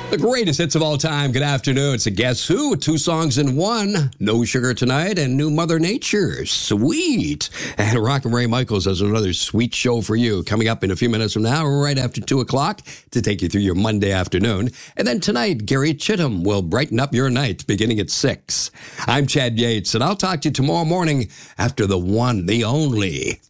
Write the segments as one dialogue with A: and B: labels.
A: The greatest hits of all time. Good afternoon. It's a Guess Who? 2 songs in one. No Sugar Tonight and New Mother Nature. Sweet. And Rockin' Ray Michaels has another sweet show for you coming up in a few minutes from now, right after 2 o'clock, to take you through your Monday afternoon. And then tonight, Gary Chittum will brighten up your night beginning at 6. I'm Chad Yates, and I'll talk to you tomorrow morning after the one and only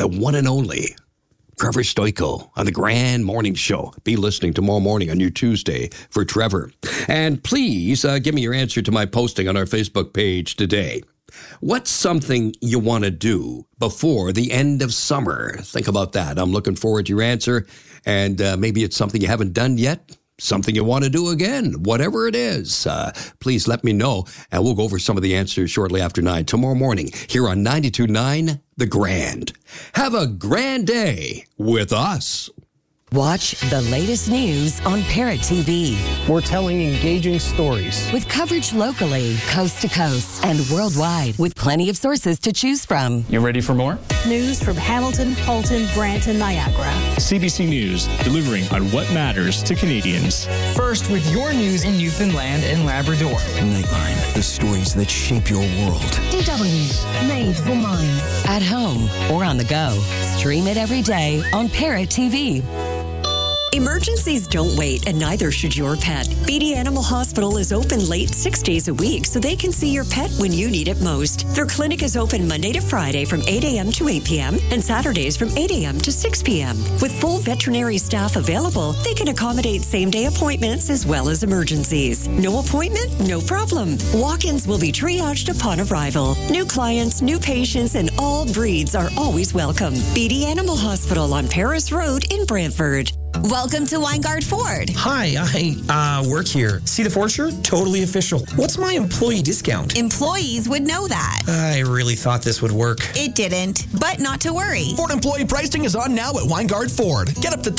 A: Trevor Stoico on the Grand Morning Show. Be listening tomorrow morning on your Tuesday for Trevor. And please give me your answer to my posting on our Facebook page today. What's something you want to do before the end of summer? Think about that. I'm looking forward to your answer. And maybe it's something you haven't done yet. Something you want to do again, whatever it is, please let me know, and we'll go over some of the answers shortly after 9 tomorrow morning here on 92.9 The Grand. Have a grand day with us.
B: Watch the latest news on Parrot TV.
C: We're telling engaging stories.
B: With coverage locally, coast to coast, and worldwide, with plenty of sources to choose from.
D: You ready for more?
E: News from Hamilton, Fulton, Brant, and Niagara.
D: CBC News, delivering on what matters to Canadians.
F: First with your news in Newfoundland and Labrador.
G: Nightline, the stories that shape your world.
B: DW, made for minds. At home or on the go. Stream it every day on Parrot TV.
H: Emergencies don't wait, and neither should your pet. BD Animal Hospital is open late 6 days a week, so they can see your pet when you need it most. Their clinic is open Monday to Friday from 8 a.m. to 8 p.m. and Saturdays from 8 a.m. to 6 p.m. With full veterinary staff available, they can accommodate same-day appointments as well as emergencies. No appointment? No problem. Walk-ins will be triaged upon arrival. New clients, new patients, and all breeds are always welcome. BD Animal Hospital on Paris Road in Brantford.
I: Welcome to Weingard Ford.
G: Hi, I work here. See the Ford shirt? Totally official. What's my employee discount?
I: Employees would know that.
G: I really thought this would work.
I: It didn't, but not to worry.
J: Ford employee pricing is on now at Weingard Ford. Get up to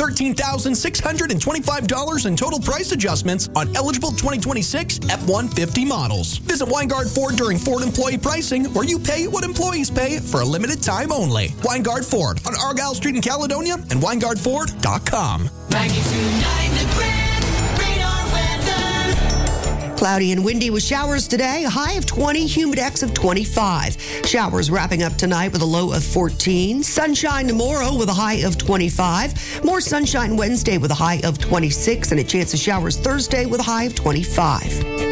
J: $13,625 in total price adjustments on eligible 2026 F-150 models. Visit Weingard Ford during Ford employee pricing, where you pay what employees pay for a limited time only. Weingard Ford on Argyle Street in Caledonia and WeingardFord.com.
K: 92.9 The Grand, radar weather.
L: Cloudy and windy with showers today, a high of 20, humidex of 25. Showers wrapping up tonight with a low of 14. Sunshine tomorrow with a high of 25. More sunshine Wednesday with a high of 26, and a chance of showers Thursday with a high of 25.